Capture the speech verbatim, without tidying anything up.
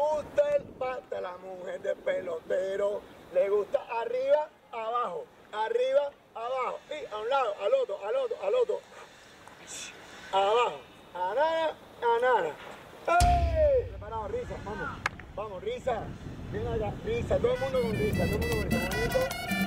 gusta el pata, la mujer de pelotero. Le gusta arriba, abajo, arriba, abajo. Y a un lado, al otro, al otro, al otro. Abajo, anana, anana. ¡Ey! Preparado, risa, vamos. Vamos, risa. Ven acá, risa. Todo el mundo con risa, todo el mundo con risa. Bonito.